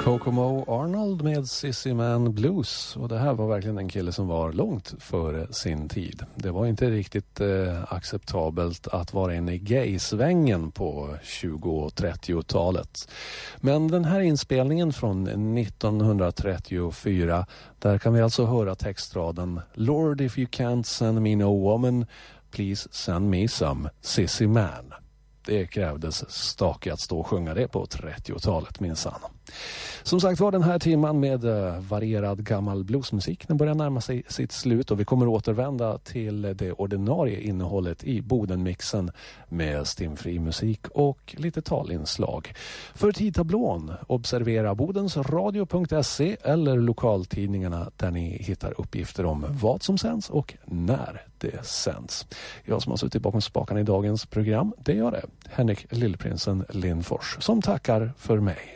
Kokomo Arnold med Sissy Man Blues, och det här var verkligen en kille som var långt före sin tid. Det var inte riktigt acceptabelt att vara inne i gaysvängen på 20- och 30-talet. Men den här inspelningen från 1934, där kan vi alltså höra textraden Lord, if you can't send me no woman, please send me some Sissy Man. Det krävdes stake att stå och sjunga det på 30-talet minsann. Som sagt var, den här timman med varierad gammal bluesmusik, den börjar närma sig sitt slut, och vi kommer återvända till det ordinarie innehållet i Bodenmixen med stimfri musik och lite talinslag. För tidtablån, observera bodensradio.se eller lokaltidningarna där ni hittar uppgifter om vad som sänds och när det sänds. Jag som har suttit bakom spakarna i dagens program, det gör det, Henrik Lillprinsen Lindfors, som tackar för mig.